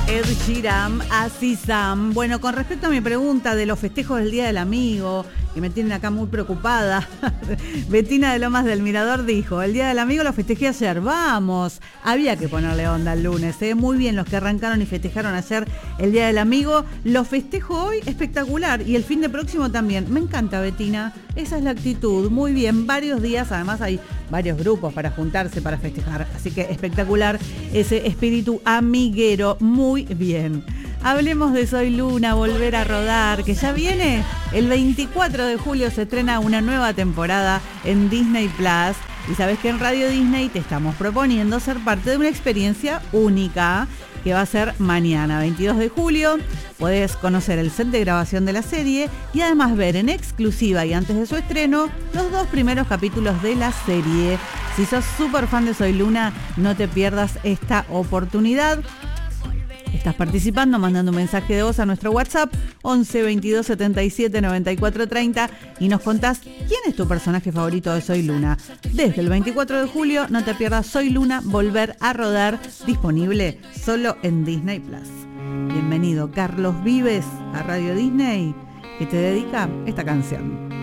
Ed Sheeran, Así Sam. Bueno, con respecto a mi pregunta de los festejos del Día del Amigo, que me tienen acá muy preocupada, Betina de Lomas del Mirador dijo: el Día del Amigo lo festejé ayer. Vamos, había que ponerle onda el lunes, ¿eh? Muy bien los que arrancaron y festejaron ayer el Día del Amigo. Lo festejo hoy, espectacular. Y el fin de próximo también. Me encanta, Betina. Esa es la actitud. Muy bien, varios días. Además hay varios grupos para juntarse, para festejar. Así que espectacular ese espíritu amiguero. Muy bien. Hablemos de Soy Luna, volver a rodar, que ya viene. El 24 de julio se estrena una nueva temporada en Disney Plus. Y sabes que en Radio Disney te estamos proponiendo ser parte de una experiencia única que va a ser mañana, 22 de julio. Podés conocer el set de grabación de la serie y además ver en exclusiva y antes de su estreno los 2 primeros capítulos de la serie. Si sos súper fan de Soy Luna, no te pierdas esta oportunidad. Estás participando mandando un mensaje de voz a nuestro WhatsApp 11 22 77 94 30 y nos contás quién es tu personaje favorito de Soy Luna. Desde el 24 de julio no te pierdas Soy Luna, volver a rodar, disponible solo en Disney Plus. Bienvenido Carlos Vives a Radio Disney, que te dedica esta canción.